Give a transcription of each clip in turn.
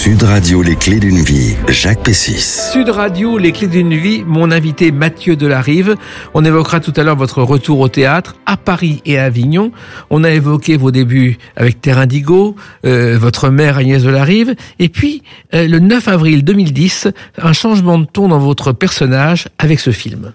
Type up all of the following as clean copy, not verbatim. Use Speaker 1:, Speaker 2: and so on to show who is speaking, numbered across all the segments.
Speaker 1: Sud Radio, les clés d'une vie, Jacques Pessis.
Speaker 2: Sud Radio, les clés d'une vie, mon invité Mathieu Delarive. On évoquera tout à l'heure votre retour au théâtre à Paris et à Avignon. On a évoqué vos débuts avec Terre Indigo, votre mère Agnès Delarive. Et puis, le 9 avril 2010, un changement de ton dans votre personnage avec ce film.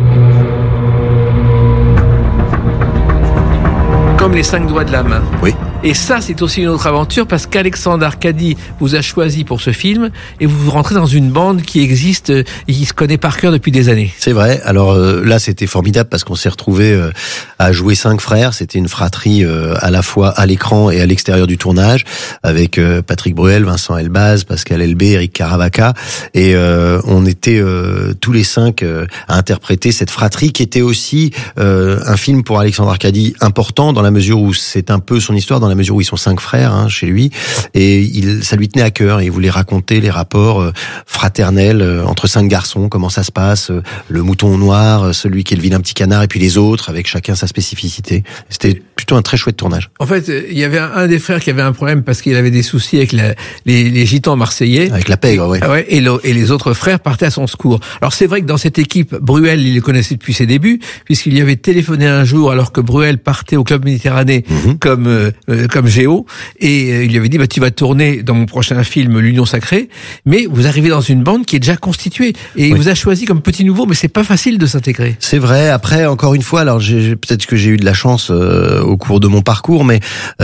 Speaker 2: Comme les 5 doigts de la main.
Speaker 3: Oui.
Speaker 2: Et ça, c'est aussi une autre aventure parce qu'Alexandre Arcadi vous a choisi pour ce film et vous rentrez dans une bande qui existe et qui se connaît par cœur depuis des années.
Speaker 3: C'est vrai. Alors là, c'était formidable parce qu'on s'est retrouvés à jouer 5 frères. C'était une fratrie à la fois à l'écran et à l'extérieur du tournage avec Patrick Bruel, Vincent Elbaz, Pascal Elbé, Eric Caravaca. Et on était tous les 5 à interpréter cette fratrie qui était aussi un film pour Alexandre Arcadi important dans la mesure où c'est un peu son histoire, dans la mesure où ils sont 5 frères chez lui, et ça lui tenait à cœur et il voulait raconter les rapports fraternels entre 5 garçons, comment ça se passe, le mouton noir, celui qui est le vilain petit canard, et puis les autres avec chacun sa spécificité. C'était plutôt un très chouette tournage.
Speaker 2: En fait, il y avait un des frères qui avait un problème parce qu'il avait des soucis avec les gitans marseillais.
Speaker 3: Avec la pègre, oui.
Speaker 2: Ouais, et les autres frères partaient à son secours. Alors c'est vrai que dans cette équipe, Bruel, il le connaissait depuis ses débuts, puisqu'il y avait téléphoné un jour alors que Bruel partait au Club Méditerranée comme Géo, et il lui avait dit tu vas tourner dans mon prochain film L'Union Sacrée, mais vous arrivez dans une bande qui est déjà constituée et il vous a choisi comme petit nouveau, mais c'est pas facile de s'intégrer.
Speaker 3: C'est vrai. Après, encore une fois, alors peut-être que j'ai eu de la chance au cours de mon parcours, mais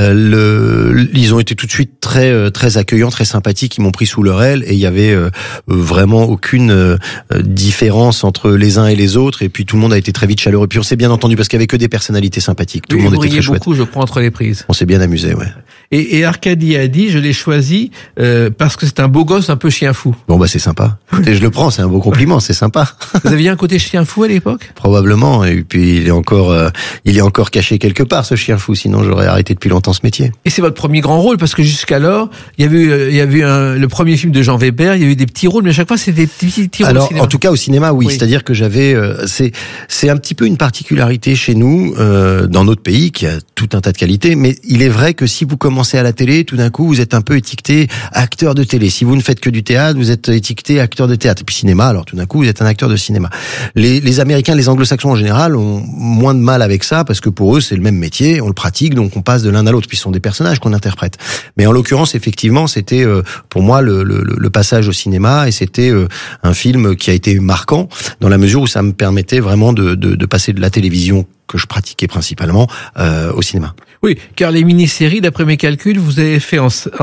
Speaker 3: ils ont été tout de suite très accueillants, très sympathiques. Ils m'ont pris sous leur aile et il y avait vraiment aucune différence entre les uns et les autres. Et puis tout le monde a été très vite chaleureux. Puis on s'est bien entendu parce qu'il y avait que des personnalités sympathiques. Tout le monde était très chouette.
Speaker 2: Beaucoup, je crois, entre les prises.
Speaker 3: On s'est bien amusé, ouais.
Speaker 2: Et Arcadi a dit, je l'ai choisi parce que c'est un beau gosse un peu chien fou.
Speaker 3: Bon c'est sympa. Et je le prends, c'est un beau compliment, c'est sympa.
Speaker 2: Vous aviez un côté chien fou à l'époque ?
Speaker 3: Probablement, et puis il est encore caché quelque part ce chien fou, sinon j'aurais arrêté depuis longtemps ce métier.
Speaker 2: Et c'est votre premier grand rôle parce que jusqu'alors, il y a eu le premier film de Jean Weber, il y a eu des petits rôles, mais à chaque fois c'était des petits rôles.
Speaker 3: Alors en tout cas au cinéma, oui. C'est-à-dire que j'avais c'est un petit peu une particularité chez nous dans notre pays qui a tout un tas de qualités, mais il est vrai que si vous commencez à la télé, tout d'un coup vous êtes un peu étiqueté acteur de télé. Si vous ne faites que du théâtre, vous êtes étiqueté acteur de théâtre. Et puis cinéma, alors tout d'un coup vous êtes un acteur de cinéma. Les Américains, les Anglo-Saxons en général ont moins de mal avec ça parce que pour eux c'est le même métier, on le pratique, donc on passe de l'un à l'autre. Puis ce sont des personnages qu'on interprète. Mais en l'occurrence, effectivement, c'était pour moi le passage au cinéma, et c'était un film qui a été marquant dans la mesure où ça me permettait vraiment de passer de la télévision que je pratiquais principalement au cinéma.
Speaker 2: Oui, car les mini-séries, d'après mes calculs, vous avez fait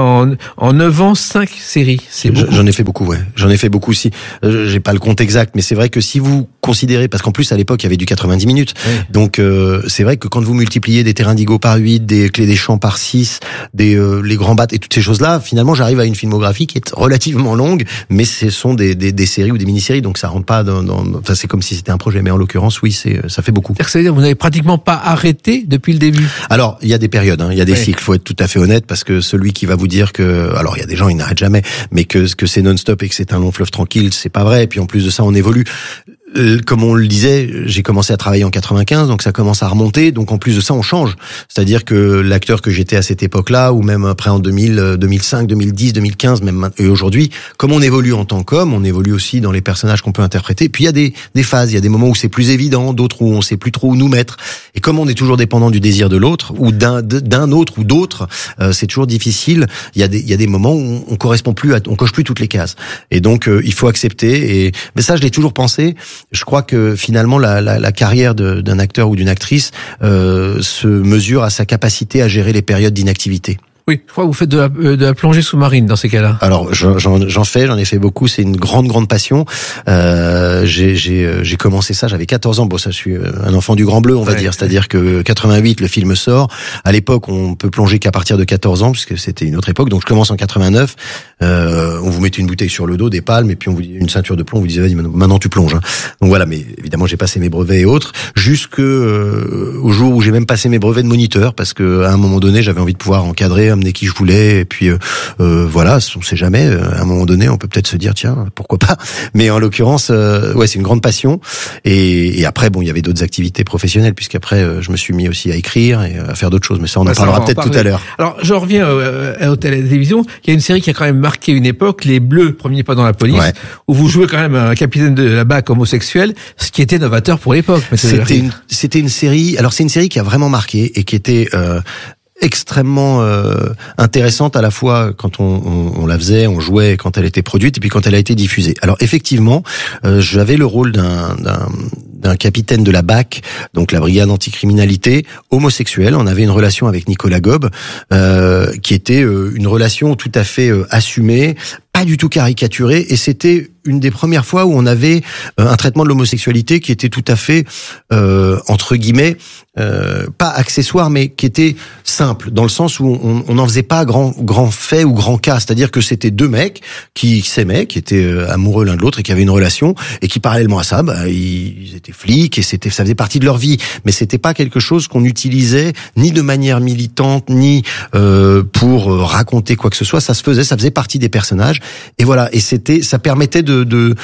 Speaker 2: en 9 ans 5 séries. C'est beaucoup.
Speaker 3: J'en ai fait beaucoup, ouais. J'en ai fait beaucoup aussi. J'ai pas le compte exact, mais c'est vrai que si vous considérez, parce qu'en plus à l'époque il y avait du 90 minutes, oui. Donc c'est vrai que quand vous multipliez des Terre Indigo par 8, des Clés des Champs par 6, les Grands Bats et toutes ces choses-là, finalement j'arrive à une filmographie qui est relativement longue, mais ce sont des séries ou des mini-séries, donc ça rentre pas enfin c'est comme si c'était un projet, mais en l'occurrence oui, ça fait beaucoup.
Speaker 2: C'est-à-dire que vous n'avez pratiquement pas arrêté depuis le début.
Speaker 3: Alors il y a des périodes, il y a des cycles, faut être tout à fait honnête, parce que celui qui va vous dire que, alors il y a des gens, ils n'arrêtent jamais, mais que c'est non-stop et que c'est un long fleuve tranquille, c'est pas vrai. Et puis en plus de ça, on évolue. Comme on le disait, j'ai commencé à travailler en 95, donc ça commence à remonter. Donc en plus de ça, on change. C'est-à-dire que l'acteur que j'étais à cette époque-là, ou même après en 2000, 2005, 2010, 2015, même et aujourd'hui, comme on évolue en tant qu'homme, on évolue aussi dans les personnages qu'on peut interpréter. Puis il y a des phases, il y a des moments où c'est plus évident, d'autres où on sait plus trop où nous mettre. Et comme on est toujours dépendant du désir de l'autre, ou d'un autre ou d'autres, c'est toujours difficile. Il y a des moments où on correspond plus, on coche plus toutes les cases. Et donc il faut accepter. Mais ça, je l'ai toujours pensé. Je crois que finalement la carrière d'un acteur ou d'une actrice se mesure à sa capacité à gérer les périodes d'inactivité.
Speaker 2: Oui, je crois que vous faites de la plongée sous-marine dans ces cas-là.
Speaker 3: Alors j'en ai fait beaucoup, c'est une grande passion. J'ai commencé ça, j'avais 14 ans. Bon, ça, je suis un enfant du Grand Bleu, on va dire. C'est-à-dire que 88, le film sort. À l'époque, on peut plonger qu'à partir de 14 ans, puisque c'était une autre époque. Donc je commence en 89. On vous mettait une bouteille sur le dos, des palmes, et puis on vous dit une ceinture de plomb. On vous disait vas-y, maintenant tu plonges. Donc voilà. Mais évidemment, j'ai passé mes brevets et autres, jusque au jour où j'ai même passé mes brevets de moniteur, parce que à un moment donné, j'avais envie de pouvoir encadrer amener qui je voulais, et puis voilà, on sait jamais. À un moment donné, on peut peut-être se dire tiens, pourquoi pas. Mais en l'occurrence, ouais, c'est une grande passion. Et après, bon, il y avait d'autres activités professionnelles, puisqu'après, je me suis mis aussi à écrire et à faire d'autres choses. Mais ça, on en parlera peut-être tout à l'heure.
Speaker 2: Alors, je reviens à la télévision. Il y a une série qui a quand même marqué une époque, Les Bleus, premier pas dans la police, où vous jouez quand même un capitaine de la BAC homosexuel, ce qui était novateur pour l'époque.
Speaker 3: C'était une série. Alors, c'est une série qui a vraiment marqué et qui était extrêmement intéressante à la fois quand on la faisait, on jouait, quand elle était produite et puis quand elle a été diffusée. Alors effectivement, j'avais le rôle d'un capitaine de la BAC, donc la brigade anticriminalité, homosexuel. On avait une relation avec Nicolas Gobe, qui était une relation tout à fait assumée, pas du tout caricaturée, et c'était une des premières fois où on avait un traitement de l'homosexualité qui était tout à fait entre guillemets pas accessoire, mais qui était simple, dans le sens où on n'en faisait pas grand fait ou grand cas. C'est-à-dire que c'était deux mecs qui s'aimaient, qui étaient amoureux l'un de l'autre et qui avaient une relation, et qui parallèlement à ça, ils étaient flics et ça faisait partie de leur vie. Mais c'était pas quelque chose qu'on utilisait ni de manière militante ni pour raconter quoi que ce soit. Ça faisait partie des personnages. Et voilà. Et ça permettait de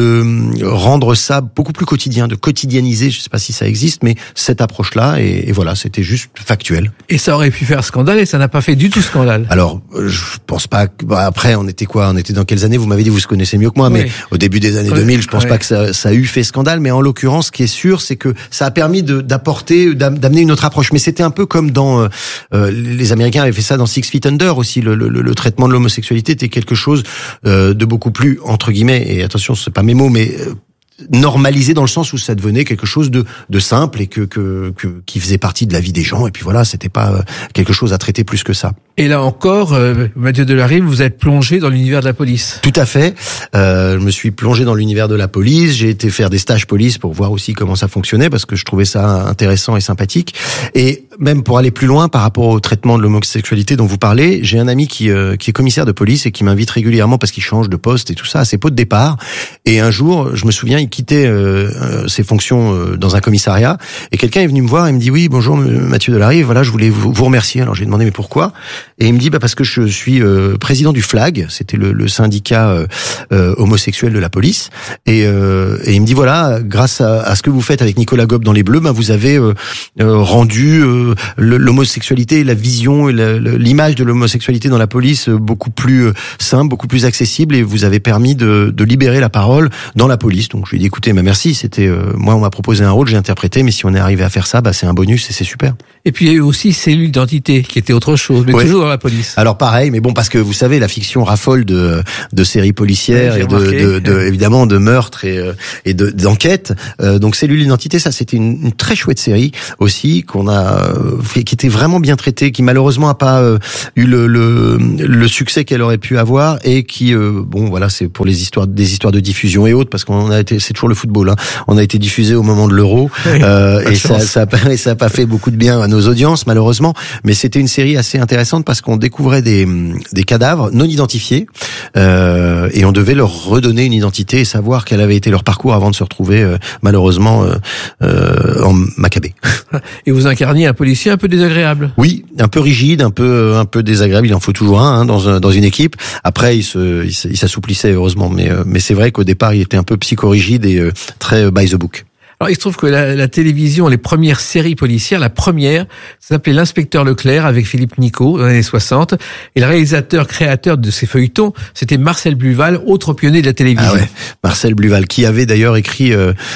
Speaker 3: rendre ça beaucoup plus quotidien, de quotidianiser. Je sais pas si ça existe, mais cette approche-là. Et voilà, c'était juste factuel.
Speaker 2: Et ça aurait pu faire scandale, et ça n'a pas fait du tout scandale.
Speaker 3: Alors, je pense pas. Après, on était quoi ? On était dans quelles années ? Vous m'avez dit, vous se connaissez mieux que moi, mais au début des années 2000, je pense pas que ça a eu fait scandale. Mais en l'occurrence, ce qui est sûr, c'est que ça a permis d'amener une autre approche. Mais c'était un peu comme dans les Américains avaient fait ça dans 6 Feet Under aussi. Le traitement de l'homosexualité était quelque chose de beaucoup plus entre guillemets. Et attention, c'est pas mes mots, mais normalisé dans le sens où ça devenait quelque chose de simple et qui faisait partie de la vie des gens. Et puis voilà, c'était pas quelque chose à traiter plus que ça.
Speaker 2: Et là encore, Mathieu Delarive, vous êtes plongé dans l'univers de la police.
Speaker 3: Tout à fait. Je me suis plongé dans l'univers de la police. J'ai été faire des stages police pour voir aussi comment ça fonctionnait, parce que je trouvais ça intéressant et sympathique. Et même pour aller plus loin par rapport au traitement de l'homosexualité dont vous parlez, j'ai un ami qui est commissaire de police et qui m'invite régulièrement, parce qu'il change de poste et tout ça, à ses pots de départ. Et un jour, je me souviens, il quittait ses fonctions dans un commissariat, et quelqu'un est venu me voir et me dit: oui, bonjour Mathieu Delarive, voilà, je voulais vous remercier. Alors j'ai demandé mais pourquoi? Et il me dit parce que je suis président du FLAG, c'était le syndicat homosexuel de la police, et il me dit voilà, grâce à ce que vous faites avec Nicolas Gobe dans Les Bleus, vous avez rendu l'homosexualité, la vision et l'image de l'homosexualité dans la police beaucoup plus simple, beaucoup plus accessible, et vous avez permis de libérer la parole dans la police. Donc je lui ai dit écoutez, merci, c'était moi on m'a proposé un rôle, j'ai interprété, mais si on est arrivé à faire ça, c'est un bonus et c'est super.
Speaker 2: Et puis il y a eu aussi cellule d'identité qui était autre chose, mais toujours dans la police.
Speaker 3: Alors pareil, mais bon, parce que vous savez, la fiction raffole de séries policières et évidemment de meurtres et d'enquêtes. Donc cellule d'identité, ça c'était une très chouette série aussi qui était vraiment bien traitée, qui malheureusement a pas eu le succès qu'elle aurait pu avoir, et qui c'est pour des histoires de diffusion et autres, parce c'est toujours le football, hein. On a été diffusé au moment de l'Euro, et ça a pas fait beaucoup de bien à nos audiences malheureusement, mais c'était une série assez intéressante parce qu'on découvrait des cadavres non identifiés, et on devait leur redonner une identité et savoir quel avait été leur parcours avant de se retrouver malheureusement en Maccabée.
Speaker 2: Et vous incarniez un policier un peu désagréable.
Speaker 3: Oui, un peu rigide, un peu désagréable. Il en faut toujours un dans une équipe. Après, il s'assouplissait heureusement, mais c'est vrai qu'au départ, il était un peu psychorigide et très by the book.
Speaker 2: Alors, il se trouve que la télévision, les premières séries policières, la première, ça s'appelait L'Inspecteur Leclerc avec Philippe Nicot dans les années 60. Et le réalisateur, créateur de ces feuilletons, c'était Marcel Bluval, autre pionnier de la télévision.
Speaker 3: Ah ouais, Marcel Bluval, qui avait d'ailleurs écrit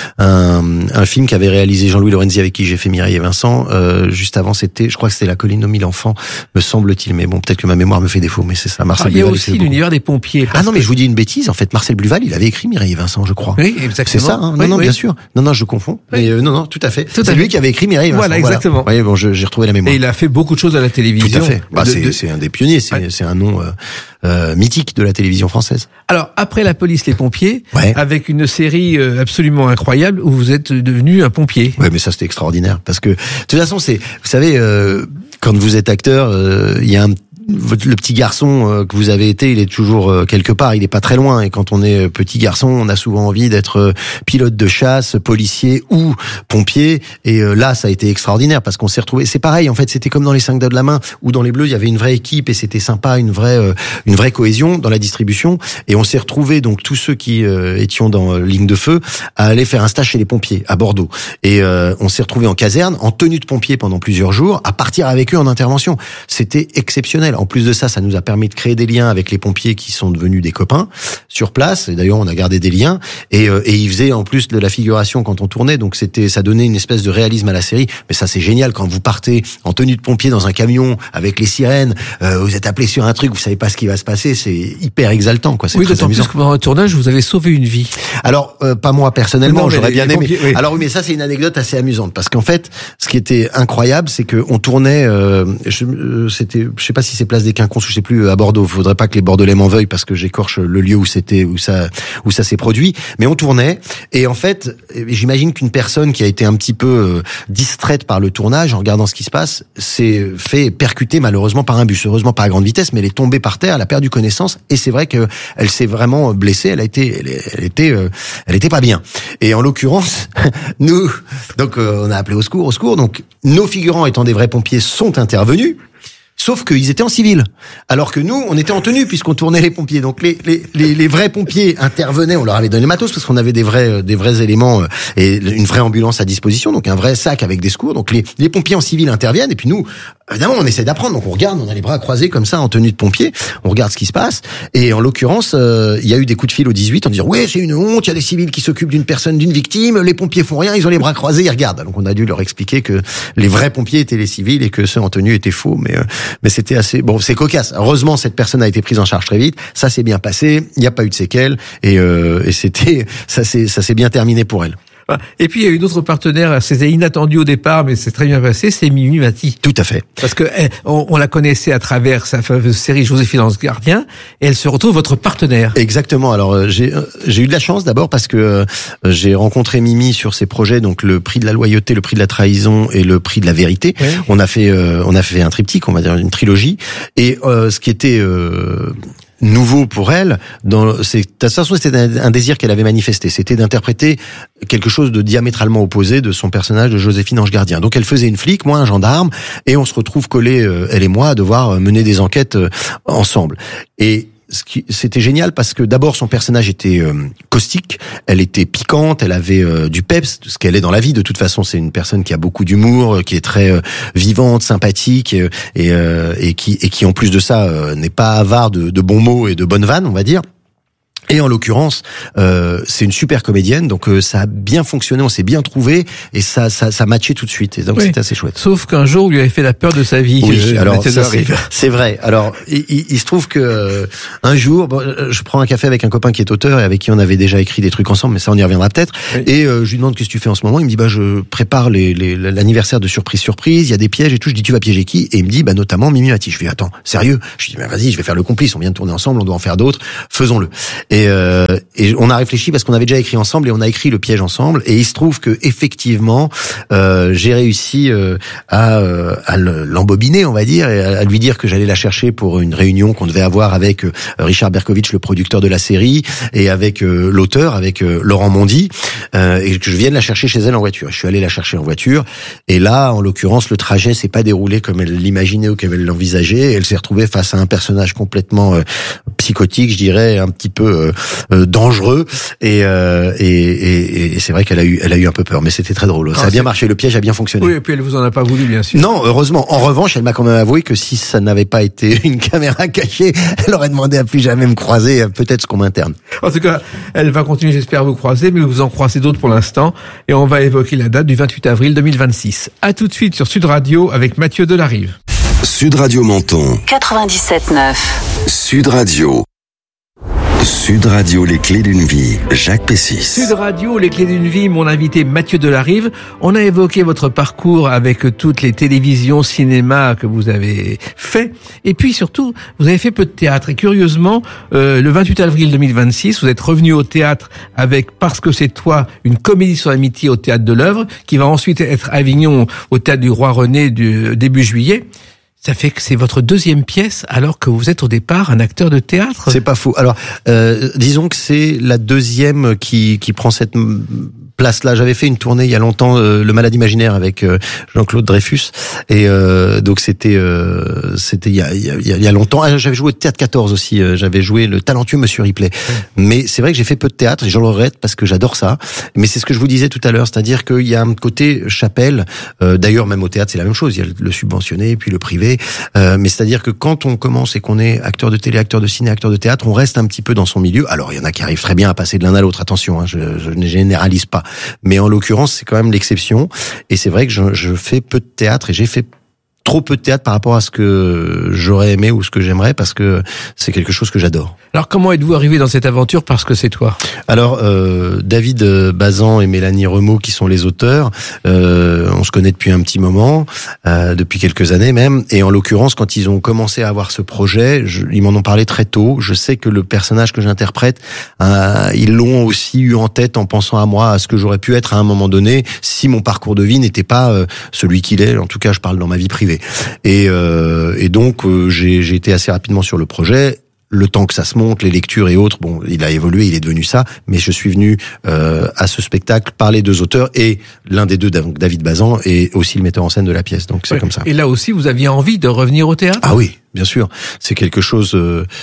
Speaker 3: un film qu'avait réalisé Jean-Louis Lorenzi, avec qui j'ai fait Mireille et Vincent. Juste avant, je crois que c'était La Colline aux 1000 enfants, me semble-t-il. Mais bon, peut-être que ma mémoire me fait défaut, mais c'est ça, Marcel Bluval.
Speaker 2: Il y a aussi l'univers des pompiers.
Speaker 3: Ah non, mais je vous dis une bêtise. En fait, Marcel Bluval, il avait écrit Mireille et Vincent, je crois.
Speaker 2: Oui, exactement.
Speaker 3: C'est ça, hein. Non, bien sûr. Non, je confonds.
Speaker 2: Oui.
Speaker 3: Mais non, tout à fait. C'est lui qui avait écrit Mireille et Vincent.
Speaker 2: Voilà, exactement.
Speaker 3: Voilà. Oui, bon, j'ai retrouvé la mémoire.
Speaker 2: Et il a fait beaucoup de choses à la télévision.
Speaker 3: Tout à fait. C'est un des pionniers. C'est un nom mythique de la télévision française.
Speaker 2: Alors, après La Police, les pompiers, avec une série absolument incroyable où vous êtes devenu un pompier.
Speaker 3: Ouais, mais ça c'était extraordinaire parce que de toute façon, vous savez, quand vous êtes acteur, il y a le petit garçon que vous avez été, il est toujours quelque part, il est pas très loin. Et quand on est petit garçon, on a souvent envie d'être pilote de chasse, policier ou pompier. Et là, ça a été extraordinaire parce qu'on s'est retrouvé. C'est pareil, en fait, c'était comme dans les 5 doigts de la main ou dans les Bleus, il y avait une vraie équipe et c'était sympa, une vraie cohésion dans la distribution. Et on s'est retrouvé donc tous ceux qui étions dans ligne de feu à aller faire un stage chez les pompiers à Bordeaux. Et on s'est retrouvé en caserne, en tenue de pompier pendant plusieurs jours, à partir avec eux en intervention. C'était exceptionnel. En plus de ça, ça nous a permis de créer des liens avec les pompiers qui sont devenus des copains sur place. Et d'ailleurs, on a gardé des liens. Et ils faisaient en plus de la figuration quand on tournait. Donc ça donnait une espèce de réalisme à la série. Mais ça, c'est génial quand vous partez en tenue de pompier dans un camion avec les sirènes. Vous êtes appelé sur un truc, vous savez pas ce qui va se passer. C'est hyper exaltant, quoi. C'est
Speaker 2: oui,
Speaker 3: très
Speaker 2: d'autant
Speaker 3: amusant.
Speaker 2: plus que pendant le tournage, vous avez sauvé une vie.
Speaker 3: Alors, pas moi personnellement,
Speaker 2: Non,
Speaker 3: j'aurais bien aimé.
Speaker 2: pompiers, oui.
Speaker 3: Alors oui, mais ça, c'est une anecdote assez amusante parce qu'en fait, ce qui était incroyable, c'est que on tournait. Je sais pas si c'est Place des Quinconces ou je sais plus à Bordeaux. Faudrait pas que les Bordelais m'en veuillent parce que j'écorche le lieu où ça s'est produit. Mais on tournait et en fait, j'imagine qu'une personne qui a été un petit peu distraite par le tournage en regardant ce qui se passe s'est fait percuter malheureusement par un bus. Heureusement pas à grande vitesse, mais elle est tombée par terre, elle a perdu connaissance et c'est vrai que elle s'est vraiment blessée. Elle était pas bien. Et en l'occurrence, nous, donc on a appelé au secours. Donc nos figurants étant des vrais pompiers sont intervenus. Sauf qu'ils étaient en civil, alors que nous, on était en tenue puisqu'on tournait les pompiers. Donc les vrais pompiers intervenaient, on leur avait donné le matos parce qu'on avait des vrais éléments et une vraie ambulance à disposition, donc un vrai sac avec des secours. Donc les pompiers en civil interviennent et puis nous, évidemment, on essaie d'apprendre. Donc on regarde, on a les bras croisés comme ça en tenue de pompier, on regarde ce qui se passe. Et en l'occurrence, il y a eu des coups de fil au 18 en disant ouais, c'est une honte, il y a des civils qui s'occupent d'une victime, les pompiers font rien, ils ont les bras croisés, ils regardent. Donc on a dû leur expliquer que les vrais pompiers étaient les civils et que ceux en tenue étaient faux, mais c'était assez bon, c'est cocasse. Heureusement, cette personne a été prise en charge très vite. Ça s'est bien passé. Il n'y a pas eu de séquelles et ça s'est bien terminé pour elle.
Speaker 2: Et puis il y a eu d'autres partenaires, c'était inattendu au départ, mais c'est très bien passé, c'est Mimi Mati.
Speaker 3: Tout à fait.
Speaker 2: Parce que on la connaissait à travers sa fameuse série Joséphine Ange Gardien, et elle se retrouve votre partenaire.
Speaker 3: Exactement. Alors j'ai eu de la chance d'abord parce que j'ai rencontré Mimi sur ses projets, donc le prix de la loyauté, le prix de la trahison et le prix de la vérité. Oui. On a fait un triptyque, on va dire une trilogie, et ce qui était nouveau pour elle, de toute façon, c'était un désir qu'elle avait manifesté. C'était d'interpréter quelque chose de diamétralement opposé de son personnage de Joséphine Ange Gardien. Donc elle faisait une flic, moi un gendarme, et on se retrouve collés, elle et moi, à devoir mener des enquêtes ensemble. Et c'était génial parce que d'abord son personnage était caustique, elle était piquante, elle avait du peps, ce qu'elle est dans la vie de toute façon. C'est une personne qui a beaucoup d'humour, qui est très vivante, sympathique et qui en plus de ça n'est pas avare de bons mots et de bonnes vannes, on va dire. Et en l'occurrence, c'est une super comédienne, donc ça a bien fonctionné, on s'est bien trouvé et ça matchait tout de suite. Et donc c'était assez chouette.
Speaker 2: Sauf qu'un jour, on lui avait fait la peur de sa vie.
Speaker 3: Oui, alors ça, c'est vrai. Alors il se trouve que un jour, je prends un café avec un copain qui est auteur et avec qui on avait déjà écrit des trucs ensemble, mais ça on y reviendra peut-être. Oui. Et je lui demande qu'est-ce que tu fais en ce moment. Il me dit je prépare l'anniversaire de surprise. Il y a des pièges et tout. Je dis tu vas piéger qui? Et il me dit notamment Mimi Mati. Je lui dis attends, sérieux? Je dis vas-y, je vais faire le complice. On vient de tourner ensemble, on doit en faire d'autres. Faisons-le. Et on a réfléchi parce qu'on avait déjà écrit ensemble et on a écrit le piège ensemble. Et il se trouve que effectivement, j'ai réussi à l'embobiner, on va dire, et à lui dire que j'allais la chercher pour une réunion qu'on devait avoir avec Richard Berkovitch, le producteur de la série, et avec l'auteur, avec Laurent Mondy, et que je vienne la chercher chez elle en voiture. Je suis allé la chercher en voiture, et là, en l'occurrence, le trajet s'est pas déroulé comme elle l'imaginait ou comme elle l'envisageait. Elle s'est retrouvée face à un personnage complètement psychotique, je dirais, un petit peu dangereux, et c'est vrai qu'elle a eu un peu peur, mais c'était très drôle. Ça a bien marché, le piège a bien fonctionné.
Speaker 2: Oui, et puis elle vous en a pas voulu, bien sûr.
Speaker 3: Non, heureusement. En revanche, elle m'a quand même avoué que si ça n'avait pas été une caméra cachée, elle aurait demandé à plus jamais me croiser, peut-être ce qu'on m'interne.
Speaker 2: En tout cas, elle va continuer, j'espère, à vous croiser, mais vous en croisez d'autres pour l'instant, et on va évoquer la date du 28 avril 2026. À tout de suite sur Sud Radio avec Mathieu Delarive.
Speaker 1: Sud Radio Menton
Speaker 4: 97.9.
Speaker 1: Sud Radio. Sud Radio, les clés d'une vie, Jacques Pessis.
Speaker 2: Sud Radio, les clés d'une vie, mon invité Mathieu Delarive. On a évoqué votre parcours avec toutes les télévisions, cinéma que vous avez fait. Et puis surtout, vous avez fait peu de théâtre. Et curieusement, le 28 avril 2026, vous êtes revenu au théâtre avec Parce que c'est toi, une comédie sur l'amitié au Théâtre de l'Œuvre, qui va ensuite être à Avignon au Théâtre du Roi René début juillet. Ça fait que c'est votre deuxième pièce alors que vous êtes au départ un acteur de théâtre.
Speaker 3: C'est pas faux. Alors, disons que c'est la deuxième qui prend cette place-là. J'avais fait une tournée il y a longtemps, Le Malade Imaginaire avec Jean-Claude Dreyfus, et donc c'était il y a longtemps. Ah, j'avais joué au Théâtre 14 aussi. J'avais joué le talentueux Monsieur Ripley. Mais c'est vrai que j'ai fait peu de théâtre et je le regrette parce que j'adore ça. Mais c'est ce que je vous disais tout à l'heure, c'est-à-dire qu'il y a un côté chapelle. D'ailleurs, même au théâtre, c'est la même chose. Il y a le subventionné puis le privé. Mais c'est-à-dire que quand on commence et qu'on est acteur de télé, acteur de ciné, acteur de théâtre, on reste un petit peu dans son milieu. Alors, il y en a qui arrivent très bien à passer de l'un à l'autre. Attention, hein, je ne généralise pas. Mais en l'occurrence, c'est quand même l'exception. Et c'est vrai que je fais peu de théâtre et j'ai fait trop peu de théâtre par rapport à ce que j'aurais aimé ou ce que j'aimerais, parce que c'est quelque chose que j'adore.
Speaker 2: Alors comment êtes-vous arrivé dans cette aventure parce que c'est toi?
Speaker 3: Alors David Bazan et Mélanie Remeau qui sont les auteurs, on se connaît depuis un petit moment, depuis quelques années même, et en l'occurrence quand ils ont commencé à avoir ce projet, ils m'en ont parlé très tôt. Je sais que le personnage que j'interprète, ils l'ont aussi eu en tête en pensant à moi, à ce que j'aurais pu être à un moment donné si mon parcours de vie n'était pas celui qu'il est. En tout cas, je parle dans ma vie privée. Et donc j'ai été assez rapidement sur le projet. Le temps que ça se monte, les lectures et autres, bon, il a évolué, il est devenu ça. Mais je suis venu à ce spectacle par les deux auteurs, et l'un des deux, David Bazan, est aussi le metteur en scène de la pièce. Donc c'est comme ça.
Speaker 2: Et là aussi, vous aviez envie de revenir au théâtre?
Speaker 3: Ah oui, bien sûr. C'est quelque chose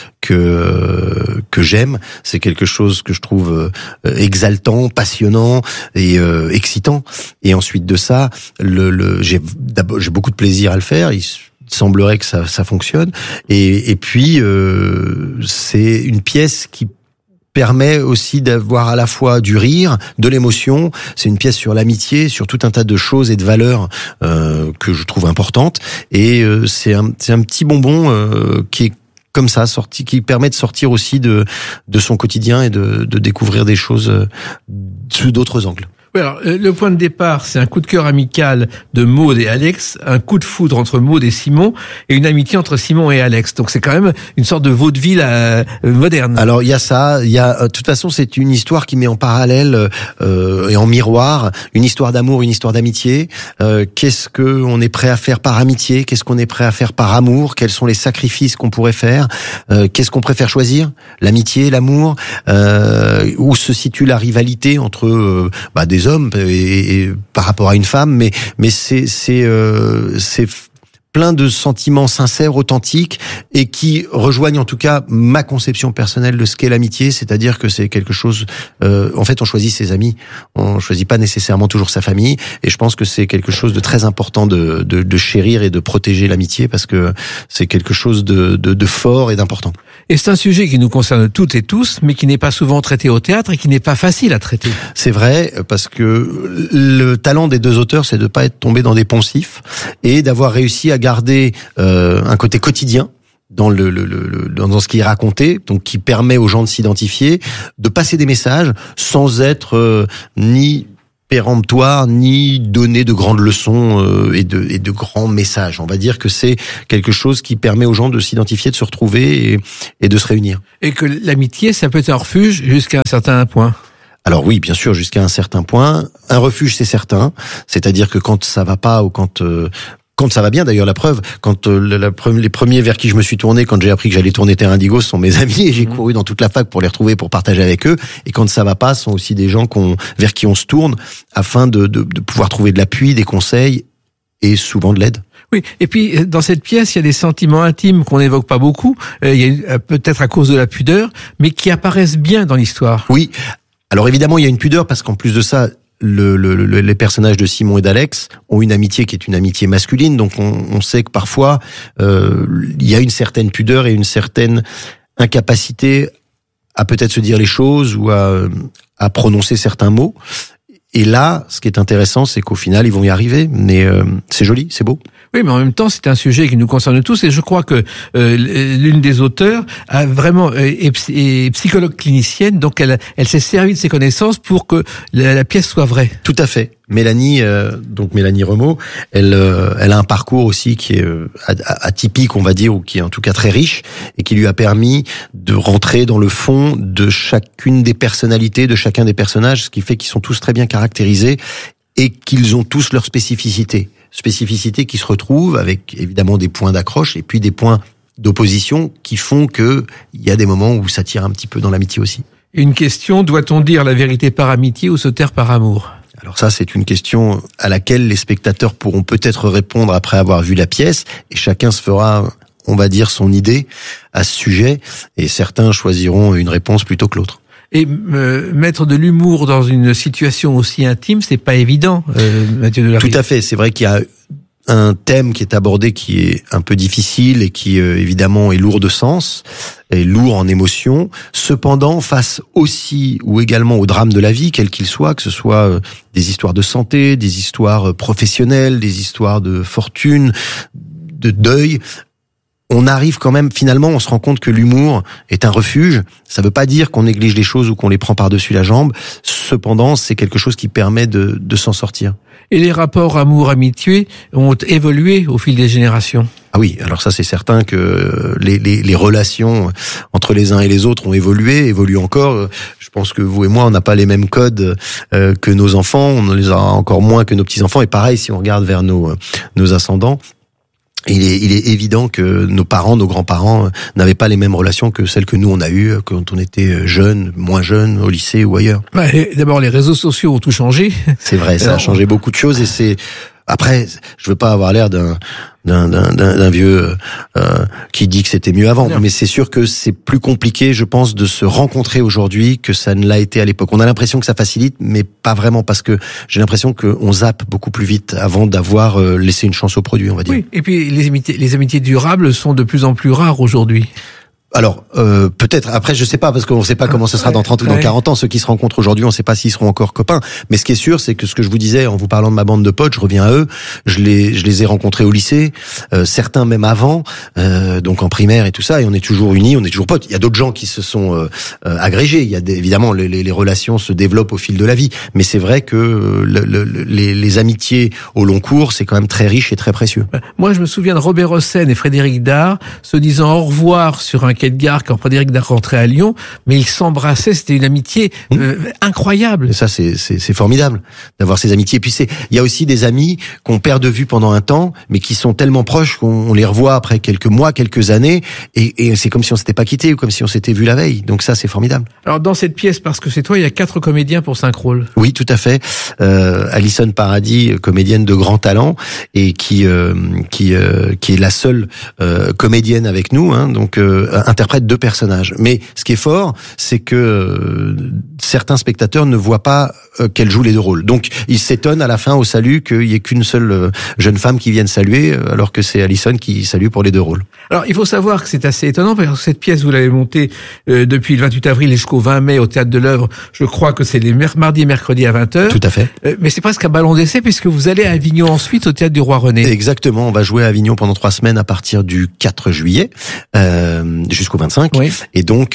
Speaker 3: que j'aime. C'est quelque chose que je trouve exaltant, passionnant et excitant. Et ensuite de ça, j'ai beaucoup de plaisir à le faire. Il semblerait que ça fonctionne. Et puis c'est une pièce qui permet aussi d'avoir à la fois du rire, de l'émotion. C'est une pièce sur l'amitié, sur tout un tas de choses et de valeurs que je trouve importantes. Et c'est un petit bonbon qui est comme ça, sorti, qui permet de sortir aussi de son quotidien et de découvrir des choses sous d'autres angles.
Speaker 2: Oui, alors, le point de départ, c'est un coup de cœur amical de Maude et Alex, un coup de foudre entre Maude et Simon, et une amitié entre Simon et Alex. Donc c'est quand même une sorte de vaudeville moderne.
Speaker 3: Alors il y a ça, il y a de toute façon c'est une histoire qui met en parallèle et en miroir une histoire d'amour, une histoire d'amitié. Qu'est-ce que on est prêt à faire par amitié? Qu'est-ce qu'on est prêt à faire par amour? Quels sont les sacrifices qu'on pourrait faire? Qu'est-ce qu'on préfère choisir? L'amitié, l'amour? Où se situe la rivalité entre des hommes et par rapport à une femme, mais c'est plein de sentiments sincères, authentiques, et qui rejoignent en tout cas ma conception personnelle de ce qu'est l'amitié, c'est-à-dire que c'est quelque chose. En fait, on choisit ses amis, on choisit pas nécessairement toujours sa famille, et je pense que c'est quelque chose de très important de chérir et de protéger l'amitié, parce que c'est quelque chose de fort et d'important.
Speaker 2: Et c'est un sujet qui nous concerne toutes et tous, mais qui n'est pas souvent traité au théâtre et qui n'est pas facile à traiter.
Speaker 3: C'est vrai, parce que le talent des deux auteurs, c'est de pas être tombé dans des poncifs et d'avoir réussi à garder un côté quotidien dans dans ce qui est raconté, donc qui permet aux gens de s'identifier, de passer des messages sans être ni péremptoire, ni donner de grandes leçons et de grands messages. On va dire que c'est quelque chose qui permet aux gens de s'identifier, de se retrouver et de se réunir. Et
Speaker 2: que l'amitié, ça peut être un refuge jusqu'à un certain point.
Speaker 3: Alors oui, bien sûr, jusqu'à un certain point. Un refuge, c'est certain. C'est-à-dire que quand ça va pas ou quand ça va bien, d'ailleurs, la preuve, quand les premiers vers qui je me suis tourné, quand j'ai appris que j'allais tourner Terre Indigo, ce sont mes amis, et j'ai couru dans toute la fac pour les retrouver, pour partager avec eux. Et quand ça va pas, ce sont aussi des gens vers qui on se tourne afin de pouvoir trouver de l'appui, des conseils et souvent de l'aide.
Speaker 2: Oui, et puis dans cette pièce, il y a des sentiments intimes qu'on n'évoque pas beaucoup, il y a peut-être à cause de la pudeur, mais qui apparaissent bien dans l'histoire.
Speaker 3: Oui, alors évidemment, il y a une pudeur parce qu'en plus de ça, les personnages de Simon et d'Alex ont une amitié qui est une amitié masculine, donc on sait que parfois il y a une certaine pudeur et une certaine incapacité à peut-être se dire les choses ou à prononcer certains mots. Et là, ce qui est intéressant, c'est qu'au final, ils vont y arriver, mais c'est joli, c'est beau.
Speaker 2: Oui, mais en même temps, c'est un sujet qui nous concerne tous, et je crois que l'une des auteurs a vraiment est psychologue clinicienne, donc elle s'est servie de ses connaissances pour que la pièce soit vraie.
Speaker 3: Tout à fait. Mélanie Remeau, elle a un parcours aussi qui est atypique, on va dire, ou qui est en tout cas très riche, et qui lui a permis de rentrer dans le fond de chacune des personnalités, de chacun des personnages, ce qui fait qu'ils sont tous très bien caractérisés. et qu'ils ont tous leurs spécificités qui se retrouvent avec évidemment des points d'accroche et puis des points d'opposition qui font que il y a des moments où ça tire un petit peu dans l'amitié aussi.
Speaker 2: Une question, doit-on dire la vérité par amitié ou se taire par amour ?
Speaker 3: Alors ça, c'est une question à laquelle les spectateurs pourront peut-être répondre après avoir vu la pièce, et chacun se fera, on va dire, son idée à ce sujet, et certains choisiront une réponse plutôt que l'autre.
Speaker 2: Et mettre de l'humour dans une situation aussi intime, c'est pas évident, Mathieu Delaruche.
Speaker 3: Tout à fait, c'est vrai qu'il y a un thème qui est abordé qui est un peu difficile et qui évidemment est lourd de sens, est lourd en émotion. Cependant, face aussi ou également au drame de la vie, quel qu'il soit, que ce soit des histoires de santé, des histoires professionnelles, des histoires de fortune, de deuil, on arrive quand même, finalement, on se rend compte que l'humour est un refuge. Ça veut pas dire qu'on néglige les choses ou qu'on les prend par-dessus la jambe. Cependant, c'est quelque chose qui permet de s'en sortir.
Speaker 2: Et les rapports amour-amitié ont évolué au fil des générations.
Speaker 3: Ah oui, alors ça c'est certain que les relations entre les uns et les autres ont évoluent encore. Je pense que vous et moi, on n'a pas les mêmes codes que nos enfants, on les a encore moins que nos petits-enfants. Et pareil, si on regarde vers nos ascendants, il est évident que nos parents, nos grands-parents n'avaient pas les mêmes relations que celles que nous on a eues quand on était jeunes, moins jeunes, au lycée ou ailleurs.
Speaker 2: D'abord, les réseaux sociaux ont tout changé.
Speaker 3: C'est vrai, ça a changé beaucoup de choses et c'est... Après, je veux pas avoir l'air d'un vieux qui dit que c'était mieux avant, mais c'est sûr que c'est plus compliqué, je pense, de se rencontrer aujourd'hui que ça ne l'a été à l'époque. On a l'impression que ça facilite, mais pas vraiment, parce que j'ai l'impression qu'on zappe beaucoup plus vite avant d'avoir laissé une chance au produit, on va dire.
Speaker 2: Oui, et puis les amitiés durables sont de plus en plus rares aujourd'hui.
Speaker 3: Alors, peut-être, après, je sais pas, parce qu'on ne sait pas comment ce sera dans 30 ou dans 40 ans. Ceux qui se rencontrent aujourd'hui, on ne sait pas s'ils seront encore copains. Mais ce qui est sûr, c'est que ce que je vous disais en vous parlant de ma bande de potes, je reviens à eux, je les ai rencontrés au lycée, certains même avant, donc en primaire et tout ça, et on est toujours unis, on est toujours potes. Il y a d'autres gens qui se sont agrégés. Il y a évidemment, les relations se développent au fil de la vie. Mais c'est vrai que les amitiés au long cours, c'est quand même très riche et très précieux.
Speaker 2: Moi, je me souviens de Robert Hossein et Frédéric Dard se disant au revoir sur un quai de gare quand Frédéric Dard rentrait à Lyon, mais ils s'embrassaient, c'était une amitié incroyable.
Speaker 3: Et ça, c'est formidable d'avoir ces amitiés. Et puis il y a aussi des amis qu'on perd de vue pendant un temps, mais qui sont tellement proches qu'on les revoit après quelques mois, quelques années, et c'est comme si on s'était pas quitté ou comme si on s'était vu la veille. Donc ça, c'est formidable.
Speaker 2: Alors dans cette pièce, parce que c'est toi, il y a 4 comédiens pour 5 rôles.
Speaker 3: Oui, tout à fait. Alison Paradis, comédienne de grand talent, et qui est la seule comédienne avec nous, hein, donc interprète 2 personnages. Mais ce qui est fort, c'est que certains spectateurs ne voient pas qu'elle joue les 2 rôles. Donc ils s'étonnent à la fin au salut qu'il y ait qu'une seule jeune femme qui vienne saluer, alors que c'est Alison qui salue pour les 2 rôles.
Speaker 2: Alors il faut savoir que c'est assez étonnant, parce que cette pièce, vous l'avez montée depuis le 28 avril jusqu'au 20 mai au Théâtre de l'Œuvre. Je crois que c'est les mardis et mercredis à 20h.
Speaker 3: Tout à fait.
Speaker 2: Mais c'est presque un ballon d'essai, puisque vous allez à Avignon ensuite au Théâtre du Roi René.
Speaker 3: Exactement, on va jouer à Avignon pendant 3 semaines à partir du 4 juillet jusqu'au 25. Oui. Et donc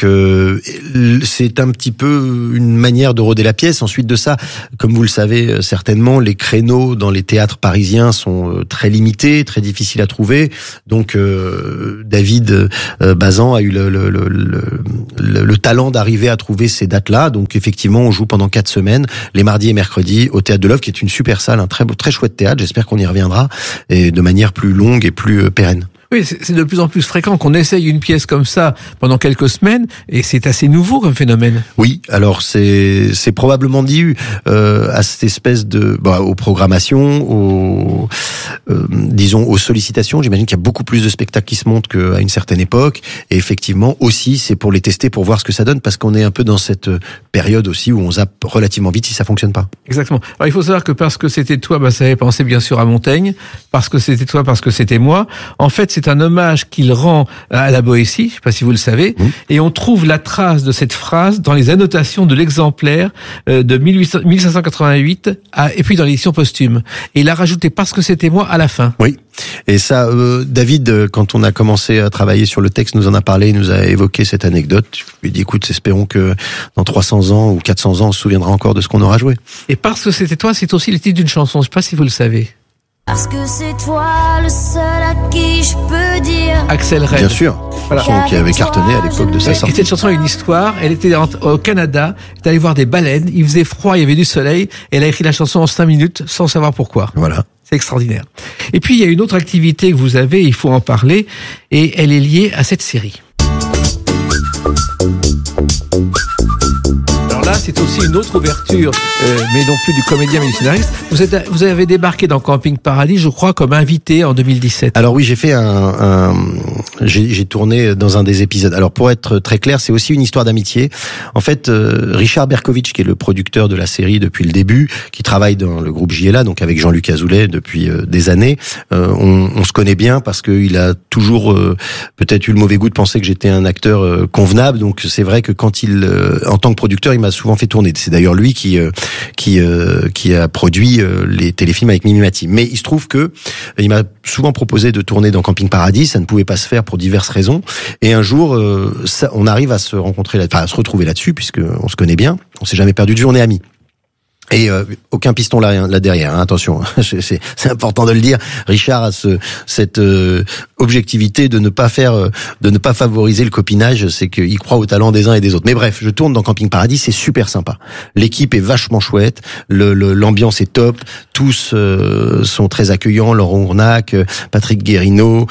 Speaker 3: c'est un petit peu une manière de roder la pièce. Ensuite de ça, comme vous le savez certainement, les créneaux dans les théâtres parisiens sont très limités, très difficiles à trouver. Donc David Bazan a eu le talent d'arriver à trouver ces dates-là. Donc effectivement, on joue pendant 4 semaines, les mardis et mercredis au Théâtre de l'Œuvre, qui est une super salle, un très chouette théâtre. J'espère qu'on y reviendra, et de manière plus longue et plus pérenne.
Speaker 2: Oui, c'est de plus en plus fréquent qu'on essaye une pièce comme ça pendant quelques semaines, et c'est assez nouveau comme phénomène.
Speaker 3: Oui, alors c'est probablement dû à cette espèce de aux programmations, disons aux sollicitations. J'imagine qu'il y a beaucoup plus de spectacles qui se montent qu'à une certaine époque, et effectivement aussi c'est pour les tester, pour voir ce que ça donne, parce qu'on est un peu dans cette période aussi où on zappe relativement vite si ça fonctionne pas.
Speaker 2: Exactement. Alors il faut savoir que parce que c'était toi, ça avait pensé bien sûr à Montaigne, parce que c'était toi, parce que c'était moi. En fait, c'est un hommage qu'il rend à la Boétie, je sais pas si vous le savez, et on trouve la trace de cette phrase dans les annotations de l'exemplaire de 1588, et puis dans l'édition posthume. Et il a rajouté parce que c'était moi à la fin.
Speaker 3: Oui. Et ça, David, quand on a commencé à travailler sur le texte, nous en a parlé, il nous a évoqué cette anecdote. Je lui ai dit, écoute, espérons que dans 300 ans ou 400 ans, on se souviendra encore de ce qu'on aura joué.
Speaker 2: Et parce que c'était toi, c'est aussi le titre d'une chanson, je sais pas si vous le savez.
Speaker 4: Parce que c'est toi le seul à qui je peux dire.
Speaker 2: Axel Red.
Speaker 3: Bien sûr.
Speaker 2: Voilà.
Speaker 3: Qui avait cartonné à l'époque de sa
Speaker 2: Et
Speaker 3: sortie.
Speaker 2: cette chanson a une histoire. Elle était au Canada. Elle est allée voir des baleines. Il faisait froid, il y avait du soleil. Et elle a écrit la chanson en 5 minutes sans savoir pourquoi.
Speaker 3: Voilà.
Speaker 2: C'est extraordinaire. Et puis, il y a une autre activité que vous avez, il faut en parler. Et elle est liée à cette série. Là, c'est aussi une autre ouverture, mais non plus du comédien mais du scénariste. Vous avez débarqué dans Camping Paradis, je crois, comme invité en 2017.
Speaker 3: Alors oui, j'ai fait j'ai tourné dans un des épisodes. Alors pour être très clair, c'est aussi une histoire d'amitié. En fait, Richard Berkovitch, qui est le producteur de la série depuis le début, qui travaille dans le groupe JLA, donc avec Jean-Luc Azoulay depuis des années, on se connaît bien parce qu'il a toujours peut-être eu le mauvais goût de penser que j'étais un acteur convenable. Donc c'est vrai que quand en tant que producteur, il m'a souvent fait tourner. C'est d'ailleurs lui qui a produit les téléfilms avec Mimi Mati. Mais il se trouve que il m'a souvent proposé de tourner dans Camping Paradis. Ça ne pouvait pas se faire pour diverses raisons. Et un jour, on arrive à se rencontrer, à se retrouver là-dessus, puisque on se connaît bien. On s'est jamais perdu de vue. On est amis. Et aucun piston là derrière, hein, attention, c'est important de le dire. Richard a cette objectivité de ne pas favoriser le copinage, c'est qu'il croit au talent des uns et des autres. Mais bref, je tourne dans Camping Paradis, c'est super sympa. L'équipe est vachement chouette, l'ambiance est top, tous sont très accueillants, Laurent Ournac, Patrick Guérino,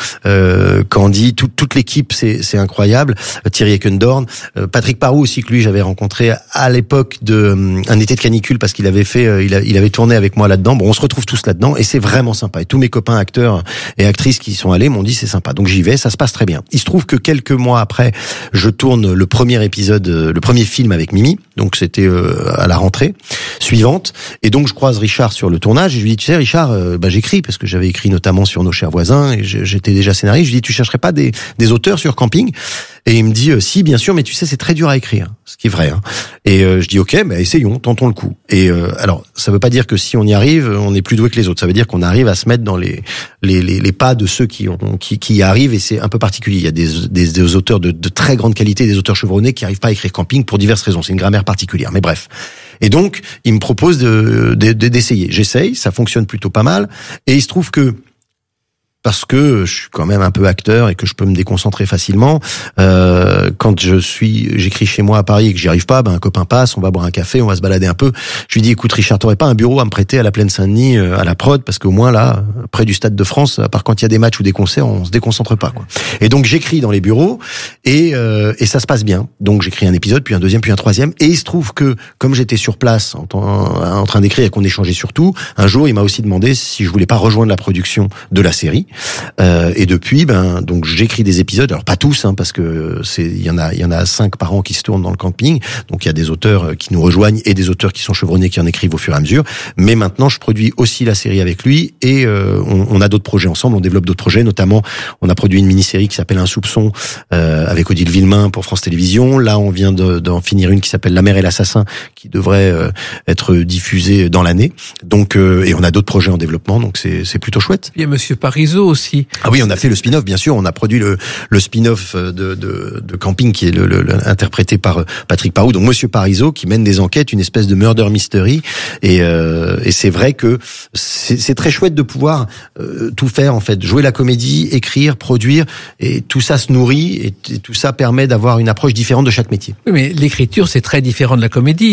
Speaker 3: Candy, toute l'équipe, c'est incroyable. Thierry Eckendorn, Patrick Parou aussi, que lui j'avais rencontré à l'époque de un été de canicule parce qu'il avait fait, il avait tourné avec moi là-dedans. Bon, on se retrouve tous là-dedans et c'est vraiment sympa. Et tous mes copains acteurs et actrices qui y sont allés m'ont dit c'est sympa. Donc j'y vais, ça se passe très bien. Il se trouve que quelques mois après, je tourne le premier épisode, le premier film avec Mimi. Donc c'était à la rentrée suivante. Et donc je croise Richard sur le tournage et je lui dis, tu sais Richard, j'écris parce que j'avais écrit notamment sur Nos chers voisins et j'étais déjà scénariste. Je lui dis, tu chercherais pas des auteurs sur Camping? Et il me dit, si, bien sûr, mais tu sais, c'est très dur à écrire. Ce qui est vrai, hein. Et je dis, ok, essayons, tentons le coup. Et alors, ça veut pas dire que si on y arrive, on est plus doué que les autres. Ça veut dire qu'on arrive à se mettre dans les pas de ceux qui y arrivent, et c'est un peu particulier. Il y a des auteurs de très grande qualité, des auteurs chevronnés qui arrivent pas à écrire Camping pour diverses raisons. C'est une grammaire particulière, mais bref. Et donc, il me propose d'essayer. J'essaye, ça fonctionne plutôt pas mal. Et il se trouve que, parce que je suis quand même un peu acteur et que je peux me déconcentrer facilement. Quand j'écris chez moi à Paris et que j'y arrive pas, un copain passe, on va boire un café, on va se balader un peu. Je lui dis, écoute Richard, t'aurais pas un bureau à me prêter à la Plaine Saint-Denis, à la prod, parce qu'au moins là, près du Stade de France, à part quand il y a des matchs ou des concerts, on se déconcentre pas, quoi. Et donc j'écris dans les bureaux et ça se passe bien. Donc j'écris un épisode, puis un deuxième, puis un troisième. Et il se trouve que comme j'étais sur place en train d'écrire et qu'on échangeait sur tout, un jour il m'a aussi demandé si je voulais pas rejoindre la production de la série. Et depuis, donc j'écris des épisodes, alors pas tous, hein, parce que il y en a 5 par an qui se tournent dans le Camping, donc il y a des auteurs qui nous rejoignent et des auteurs qui sont chevronnés qui en écrivent au fur et à mesure. Mais maintenant, je produis aussi la série avec lui et on a d'autres projets ensemble, on développe d'autres projets, notamment on a produit une mini-série qui s'appelle Un soupçon avec Odile Villemain pour France Télévisions. Là, on vient d'en finir une qui s'appelle La mère et l'assassin, qui devrait être diffusée dans l'année. Donc et on a d'autres projets en développement, donc c'est plutôt chouette.
Speaker 2: Il y a Monsieur Parizeau aussi.
Speaker 3: Ah oui, on a fait le spin-off, bien sûr. On a produit le spin-off de Camping qui est interprété par Patrick Parou, donc Monsieur Parizeau, qui mène des enquêtes, une espèce de murder mystery. Et c'est vrai que c'est très chouette de pouvoir tout faire, en fait, jouer la comédie, écrire, produire, et tout ça se nourrit et tout ça permet d'avoir une approche différente de chaque métier.
Speaker 2: Oui, mais l'écriture, c'est très différent de la comédie.